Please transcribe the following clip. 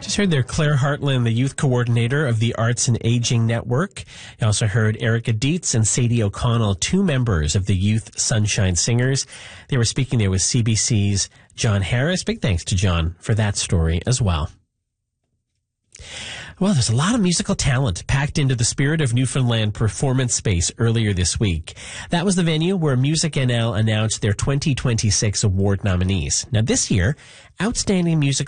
Just heard there Claire Hartland, the youth coordinator of the Arts and Aging Network. You also heard Erica Dietz and Sadie O'Connell, two members of the Youth Sunshine Singers. They were speaking there with CBC's John Harris. Big thanks to John for that story as well. Well, there's a lot of musical talent packed into the Spirit of Newfoundland performance space earlier this week. That was the venue where Music NL announced their 2026 award nominees. Now this year, Outstanding Musical